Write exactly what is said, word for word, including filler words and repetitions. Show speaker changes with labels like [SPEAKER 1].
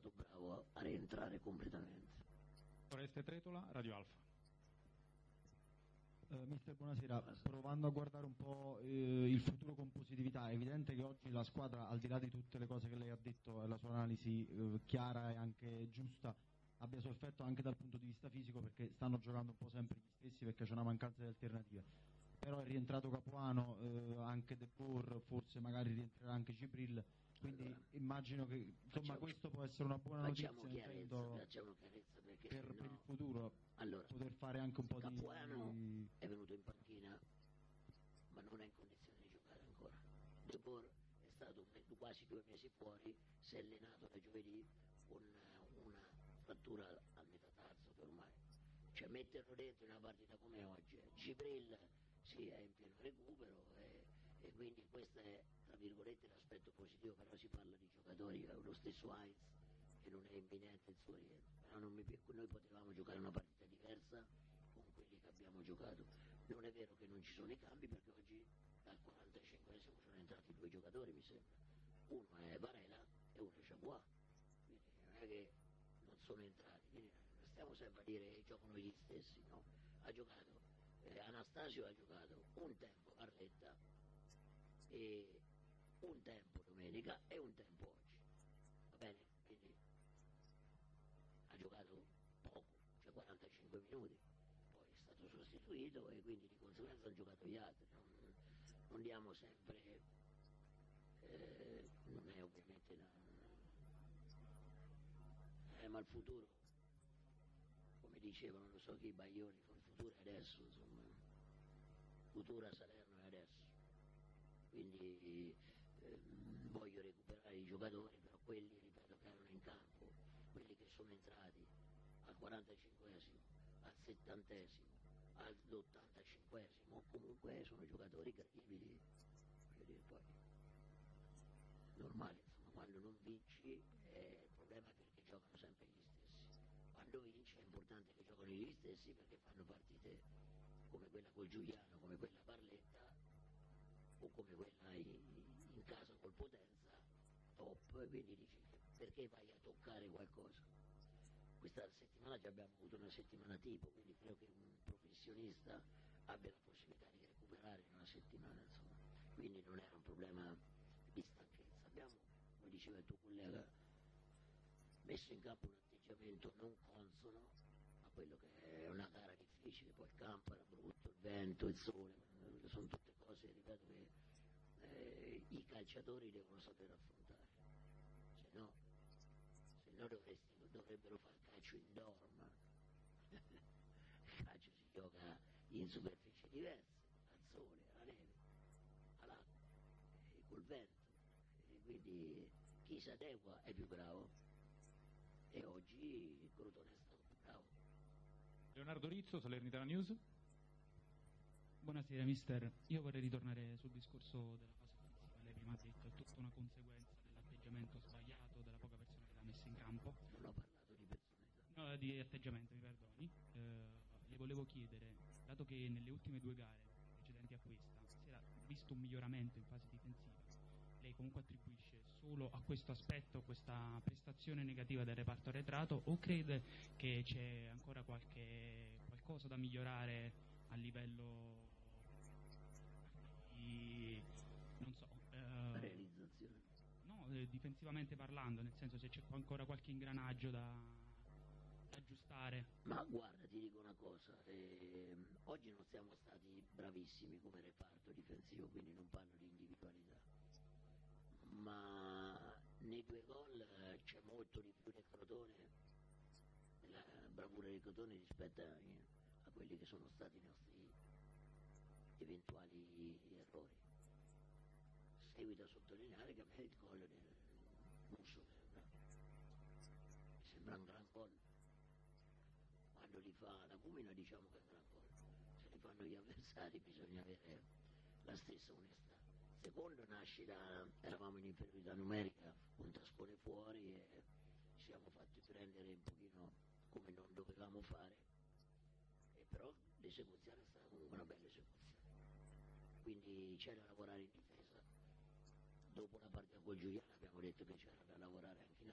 [SPEAKER 1] stato bravo a rientrare completamente.
[SPEAKER 2] Oreste Tretola, Radio Alfa.
[SPEAKER 3] Uh, mister, buonasera. Provando a guardare un po' eh, il futuro con positività, è evidente che oggi la squadra, al di là di tutte le cose che lei ha detto e la sua analisi eh, chiara e anche giusta, abbia sofferto anche dal punto di vista fisico, perché stanno giocando un po' sempre gli stessi, perché c'è una mancanza di alternative. Però è rientrato Capuano, eh, anche De Boer, forse magari rientrerà anche Gibril, quindi allora, immagino che insomma facciamo, questo può essere una buona notizia
[SPEAKER 1] chiarezza, facciamo chiarezza perché
[SPEAKER 3] per,
[SPEAKER 1] no,
[SPEAKER 3] per il futuro,
[SPEAKER 1] allora,
[SPEAKER 3] poter fare anche un po'
[SPEAKER 1] Capuano
[SPEAKER 3] di...
[SPEAKER 1] è venuto in panchina ma non è in condizione di giocare ancora. De Boer è stato quasi due mesi fuori, si è allenato da giovedì con una frattura al metatarso che ormai, cioè metterlo dentro in una partita come oggi. Gibril sì, è in pieno recupero e, e quindi questo è tra virgolette l'aspetto positivo, però si parla di giocatori, lo stesso Heinz che non è imminente il suo rientro, però non mi, noi potevamo giocare una partita diversa con quelli che abbiamo giocato. Non è vero che non ci sono i cambi, perché oggi dal quarantacinquesimo sono entrati due giocatori, mi sembra, uno è Varela e uno è Chabois, quindi non è che non sono entrati, quindi stiamo sempre a dire che giocano gli stessi, no? Ha giocato eh, Anastasio, ha giocato un tempo Barletta e un tempo domenica e un tempo oggi, va bene? Quindi ha giocato poco, cioè quarantacinque minuti, poi è stato sostituito e quindi di conseguenza hanno giocato gli altri. Non, non diamo sempre, eh, non è ovviamente da, eh, ma il futuro, come dicevano, non so chi, i Baglioni, il futuro è adesso, insomma, il futuro a Salerno è adesso, quindi eh, voglio recuperare i giocatori, però quelli, ripeto, che erano in campo, quelli che sono entrati al quarantacinquesimo, al settantesimo, all'ottantacinquesimo, comunque sono giocatori credibili, dire, poi normale, insomma, quando non vinci eh, il problema è perché giocano sempre gli stessi, quando vinci è importante che giocano gli stessi perché fanno partite come quella col Giuliano, come quella Barletta o come quella in, in caso col Potenza top, quindi dici perché vai a toccare qualcosa. Questa settimana già abbiamo avuto una settimana tipo, quindi credo che un professionista abbia la possibilità di recuperare in una settimana, insomma. Quindi non era un problema di stanchezza. Abbiamo, come diceva il tuo collega, messo in campo un atteggiamento non consono a quello che è una gara difficile, poi il campo era brutto, il vento, il sole, sono tutte cose, ripeto, che eh, i calciatori devono saper affrontare, se no, se no dovresti, dovrebbero fare calcio indoor, ma il calcio si gioca in superfici diverse, al sole, alla neve, all'acqua, e col vento, e quindi chi si adegua è più bravo e oggi il Crotone è stato più bravo.
[SPEAKER 2] Leonardo Rizzo, Salernitana News.
[SPEAKER 4] Buonasera mister, io vorrei ritornare sul discorso della fase offensiva. Lei prima ha detto è tutta una conseguenza dell'atteggiamento sbagliato, della poca persona che l'ha messa in campo.
[SPEAKER 1] Non ho parlato di personalità.
[SPEAKER 4] No, di atteggiamento, mi perdoni. Eh, le volevo chiedere, dato che nelle ultime due gare precedenti a questa si era visto un miglioramento in fase difensiva, lei comunque attribuisce solo a questo aspetto, questa prestazione negativa del reparto arretrato, o crede che c'è ancora qualche qualcosa da migliorare a livello di, non so,
[SPEAKER 1] eh, realizzazione?
[SPEAKER 4] No, eh, difensivamente parlando, nel senso se c'è ancora qualche ingranaggio da, da aggiustare.
[SPEAKER 1] Ma guarda, ti dico una cosa, eh, oggi non siamo stati bravissimi come reparto difensivo, quindi non parlo di individualità, ma nei due gol c'è molto di più del Crotone, della bravura del Crotone rispetto a, a quelli che sono stati i nostri eventuali errori. Seguito a sottolineare che a me il gol del Musso sembra, mi sembra un gran gol. Quando li fa la Cumina diciamo che è un gran gol, se li fanno gli avversari bisogna avere la stessa onestà. Secondo nasce da, eravamo in inferiorità numerica, un tascone fuori e ci siamo fatti prendere un pochino come non dovevamo fare, e però l'esecuzione è stata comunque una bella esecuzione, quindi c'è da lavorare in difesa. Dopo la partita col Giuliano abbiamo detto che c'era da lavorare anche in